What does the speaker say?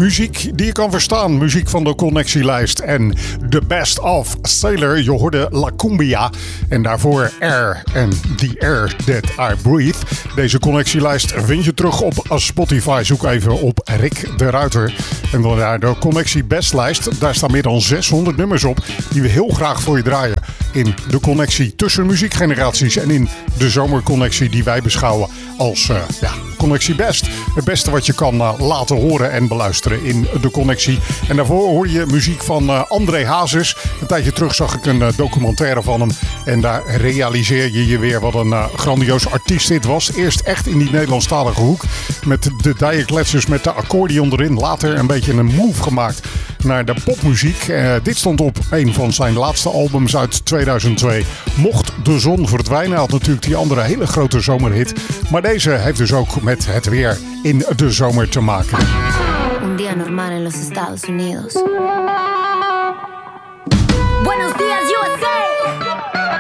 Muziek die je kan verstaan. Muziek van de Connectielijst en The Best of Sailor. Je hoorde La Cumbia en daarvoor Air en The Air That I Breathe. Deze Connectielijst vind je terug op Spotify. Zoek even op Rick de Ruiter. En dan daar de Connectie Bestlijst. Daar staan meer dan 600 nummers op die we heel graag voor je draaien. In de connectie tussen muziekgeneraties en in de zomerconnectie die wij beschouwen als Connectie Best. Het beste wat je kan laten horen en beluisteren in de connectie. En daarvoor hoor je muziek van André Hazes. Een tijdje terug zag ik een documentaire van hem. En daar realiseer je je weer wat een grandioos artiest dit was. Eerst echt in die Nederlandstalige hoek. Met de dijekletsers met de accordeon erin. Later een beetje een move gemaakt naar de popmuziek. Dit stond op een van zijn laatste albums uit 2002. Mocht de zon verdwijnen. Hij had natuurlijk die andere hele grote zomerhit. Maar deze heeft dus ook met het weer in de zomer te maken. Un día normal en los Estados Unidos.